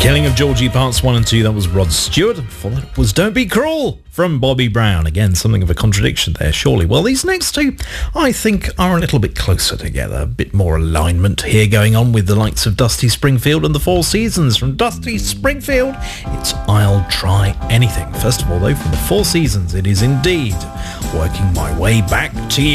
Killing of Georgie Parts 1 and 2, that was Rod Stewart. Before that was Don't Be Cruel from Bobby Brown. Again, something of a contradiction there, surely. Well, these next two, I think, are a little bit closer together. A bit more alignment here going on with the likes of Dusty Springfield and the Four Seasons. From Dusty Springfield, it's I'll Try Anything. First of all, though, from the Four Seasons, it is indeed Working My Way Back to You.